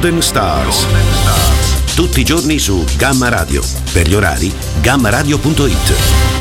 Golden Stars. Tutti i giorni su Gamma Radio. Per gli orari, gammaradio.it.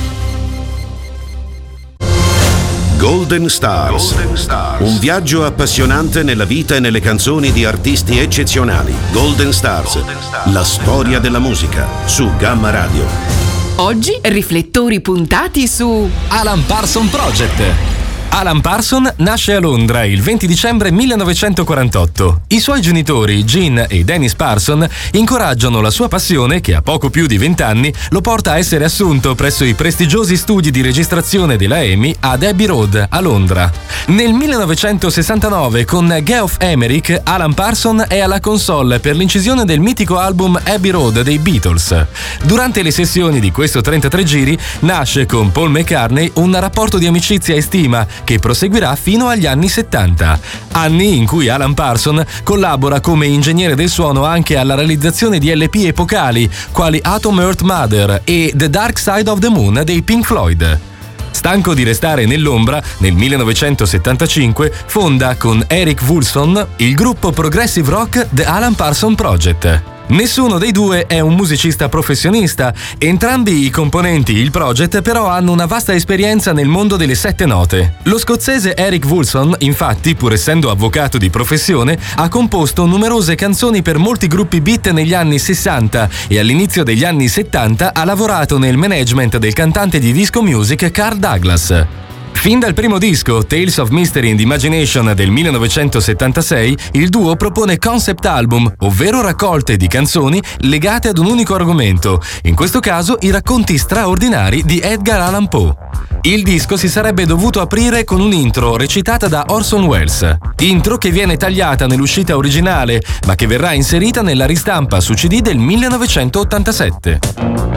Golden Stars. Un viaggio appassionante nella vita e nelle canzoni di artisti eccezionali. Golden Stars. La storia della musica su Gamma Radio. Oggi riflettori puntati su Alan Parsons Project. Alan Parsons nasce a Londra il 20 dicembre 1948. I suoi genitori, Gene e Dennis Parsons, incoraggiano la sua passione, che a poco più di 20 anni lo porta a essere assunto presso i prestigiosi studi di registrazione della EMI ad Abbey Road, a Londra. Nel 1969, con Geoff Emerick, Alan Parsons è alla console per l'incisione del mitico album Abbey Road dei Beatles. Durante le sessioni di questo 33 giri nasce con Paul McCartney un rapporto di amicizia e stima che proseguirà fino agli anni 70, anni in cui Alan Parsons collabora come ingegnere del suono anche alla realizzazione di LP epocali quali Atom Earth Mother e The Dark Side of the Moon dei Pink Floyd. Stanco di restare nell'ombra, nel 1975 fonda con Eric Woolfson il gruppo progressive rock The Alan Parsons Project. Nessuno dei due è un musicista professionista, entrambi i componenti il project però hanno una vasta esperienza nel mondo delle sette note. Lo scozzese Eric Woolfson, infatti, pur essendo avvocato di professione, ha composto numerose canzoni per molti gruppi beat negli anni 60 e all'inizio degli anni 70 ha lavorato nel management del cantante di disco music Carl Douglas. Fin dal primo disco, Tales of Mystery and Imagination del 1976, il duo propone concept album, ovvero raccolte di canzoni legate ad un unico argomento, in questo caso i racconti straordinari di Edgar Allan Poe. Il disco si sarebbe dovuto aprire con un intro recitata da Orson Welles, intro che viene tagliata nell'uscita originale, ma che verrà inserita nella ristampa su CD del 1987.